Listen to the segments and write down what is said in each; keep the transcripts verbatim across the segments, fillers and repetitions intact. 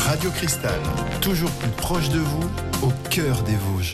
Radio Cristal, toujours plus proche de vous, au cœur des Vosges.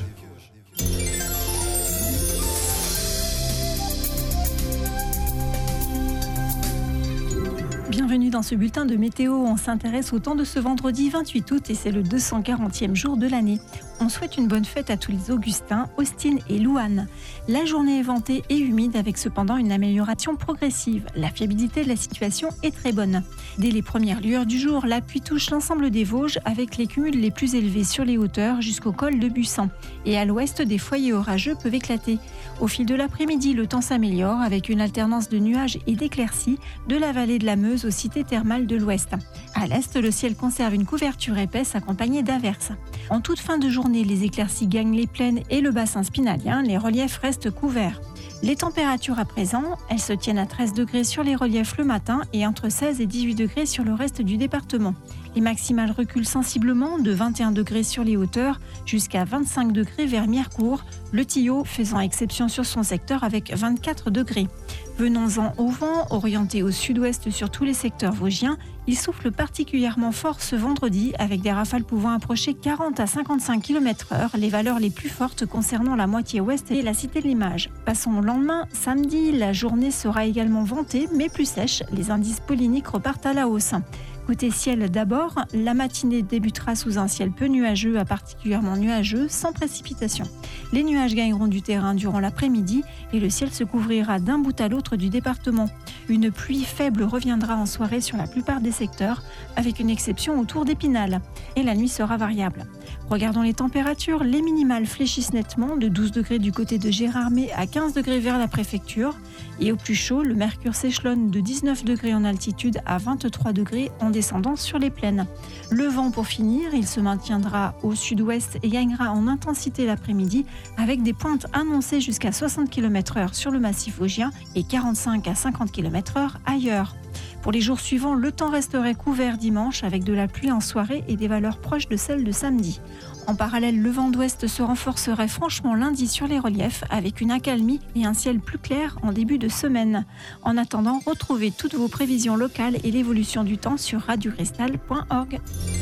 Bienvenue dans ce bulletin de météo. On s'intéresse au temps de ce vendredi vingt-huit août et c'est le deux cent quarantième jour de l'année. On souhaite une bonne fête à tous les Augustins, Austin et Louane. La journée est ventée et humide avec cependant une amélioration progressive. La fiabilité de la situation est très bonne. Dès les premières lueurs du jour, la pluie touche l'ensemble des Vosges avec les cumuls les plus élevés sur les hauteurs jusqu'au col de Bussan. Et à l'ouest, des foyers orageux peuvent éclater. Au fil de l'après-midi, le temps s'améliore avec une alternance de nuages et d'éclaircies de la vallée de la Meuse aux cités thermales de l'ouest. À l'est, le ciel conserve une couverture épaisse accompagnée d'averses. En toute fin de journée, les éclaircies gagnent les plaines et le bassin spinalien, les reliefs restent couverts. Les températures à présent, elles se tiennent à treize degrés sur les reliefs le matin et entre seize et dix-huit degrés sur le reste du département. Les maximales reculent sensiblement de vingt et un degrés sur les hauteurs jusqu'à vingt-cinq degrés vers Mirecourt, le Tillot faisant exception sur son secteur avec vingt-quatre degrés. Venons-en au vent, orienté au sud-ouest sur tous les secteurs vosgiens, il souffle particulièrement fort ce vendredi avec des rafales pouvant approcher quarante à cinquante-cinq kilomètres heure, les valeurs les plus fortes concernant la moitié ouest et la cité de l'Image. Passons au lendemain, samedi, la journée sera également ventée mais plus sèche, les indices polliniques repartent à la hausse. Côté ciel d'abord, la matinée débutera sous un ciel peu nuageux à particulièrement nuageux, sans précipitation. Les nuages gagneront du terrain durant l'après-midi et le ciel se couvrira d'un bout à l'autre du département. Une pluie faible reviendra en soirée sur la plupart des secteurs, avec une exception autour d'Épinal. Et la nuit sera variable. Regardons les températures, les minimales fléchissent nettement de douze degrés du côté de Gérardmer à quinze degrés vers la préfecture. Et au plus chaud, le mercure s'échelonne de dix-neuf degrés en altitude à vingt-trois degrés en descendant sur les plaines. Le vent pour finir, il se maintiendra au sud-ouest et gagnera en intensité l'après-midi avec des pointes annoncées jusqu'à soixante kilomètres heure sur le massif vosgien et quarante-cinq à cinquante kilomètres heure ailleurs. Pour les jours suivants, le temps resterait couvert dimanche avec de la pluie en soirée et des valeurs proches de celles de samedi. En parallèle, le vent d'ouest se renforcerait franchement lundi sur les reliefs avec une accalmie et un ciel plus clair en début de semaine. En attendant, retrouvez toutes vos prévisions locales et l'évolution du temps sur radio cristal point org.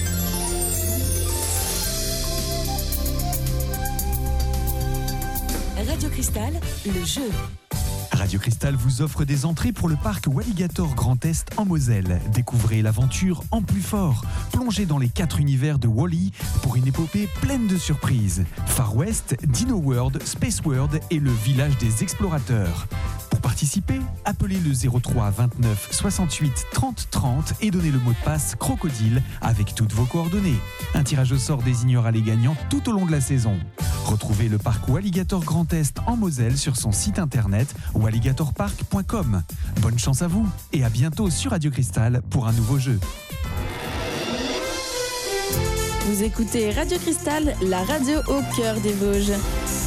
Radio Cristal, le jeu. Radio Cristal vous offre des entrées pour le parc Walligator Grand Est en Moselle. Découvrez l'aventure en plus fort. Plongez dans les quatre univers de Wall-E pour une épopée pleine de surprises. Far West, Dino World, Space World et le village des explorateurs. Pour participer, appelez le zéro trois vingt-neuf soixante-huit trente trente et donnez le mot de passe crocodile avec toutes vos coordonnées. Un tirage au sort désignera les gagnants tout au long de la saison. Retrouvez le parc Walligator Grand Est en Moselle sur son site internet walligator park point com. Bonne chance à vous et à bientôt sur Radio Cristal pour un nouveau jeu. Vous écoutez Radio Cristal, la radio au cœur des Vosges.